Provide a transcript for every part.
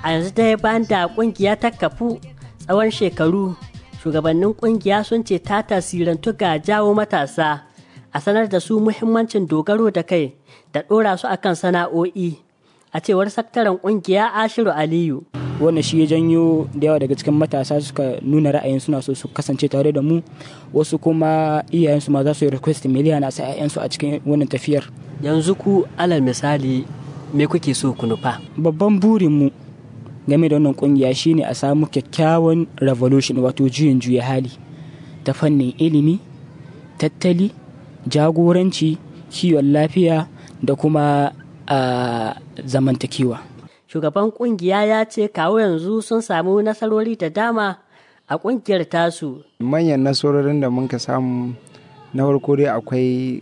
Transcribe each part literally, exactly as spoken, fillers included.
A yanzu dai bayan da ƙungiya ta kafu tsawon shekaru, shugabannin ƙungiya sun ce ta tasirantu ga jawo matasa a sanar da su muhimmancin dogaro da kai da ɗora su akan sana'o'i. A cewar sakataren ƙungiya Ashiru Aliyu. Wannan shi ya janyo da yawa daga cikin matasa suka nuna ra'ayin suna so su kasance tare da mu, wasu kuma iyayensu ma za su yi request miliyan a sa 'ya'yansu a cikin wannan tafiyar. Yanzu ku alal misali me kuke so ku nufa? Babban burinmu game da wannan kungiya shine a samu kyakkyawan revolution, wato juyin juya hali ta fannin ilimi, tattali, jagoranci, kiwon lafiya da kuma a zamantakewa. Shugaban kungiya ya ce kawo yanzu sun samu nasarori da dama a kungiyar tasu. Manyan nasarorin da muka samu na farko dai akwai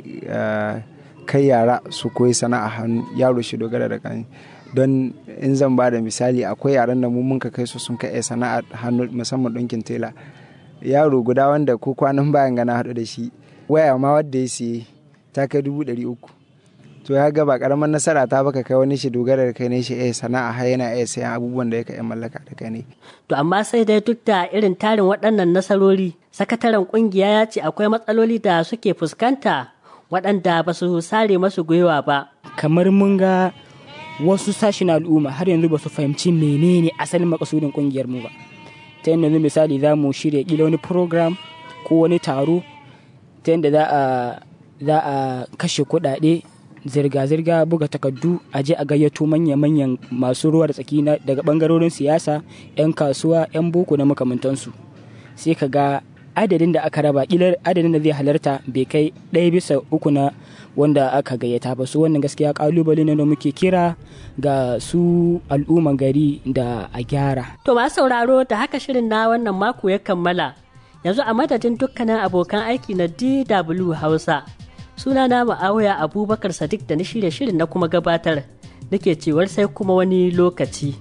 kai yara su koyi sana'a hannu, yaro shi dogara da kan. Don in zan ba da misali, akwai yaran da mu muka kai su sun kai sana'a hannu, musamman ɗinkin tela. Yaro guda wanda ko kwanan bayan gana haɗu da shi, waya ma wadda ya siye ta kai dubu ɗari uku. To ya ga ba ƙaramin nasara ta baka kai wani shi dogara da kai ne shi eh sana'a har yana iya sayan abubuwan da yake mallaka da kai ne. To amma sai dai duk da irin tarin waɗannan nasarori, sakataren ƙungiya ya ce akwai matsaloli da suke fuskanta waɗanda ba su sare masu gwiwa ba. Kamar mun ga wasu sashen al'umma har yanzu ba su fahimci menene asalin makasudin ƙungiyar mu ba. Ta yadda misali za mu shirya kila wani program ko wani taro ta yadda za a za a kashe kuɗaɗe, zirga-zirga, buga takardu, a je a gayyato manya-manyan masu ruwa da tsaki daga bangarorin siyasa, 'yan kasuwa, 'yan boko na makamantansu. Sai ka ga adadin da aka raba, ƙilar adadin da zai halarta bai kai ɗaya bisa uku na wanda aka gayyata ba. Su wannan gaskiya ƙalubale ne da muke kira ga su al'umman gari da a gyara. To masu sauraro, da haka shirin na wannan mako ya kammala. Yanzu a madadin dukkanin abokan aiki na D W Hausa, suna na Ma'awiya Abubakar Sadiq da na shirya shirin na kuma gabatar, nake cewar sai kuma wani lokaci.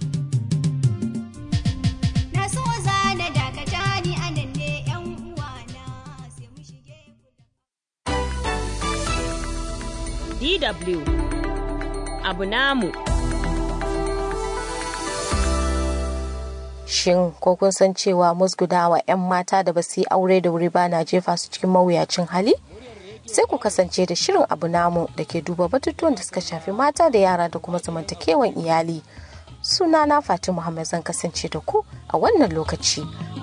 D W abu namu. Shin ko kun san cewa musgudawa 'yan mata da ba su yi aure da wuri ba na jefa su cikin mawuyacin hali? Sai ku kasance da shirin abu namu da ke duba batutuwan da suka shafi mata da yara da kuma zamantakewan iyali. Sunana Fatima Muhammad, zan kasance da ku a wannan lokaci.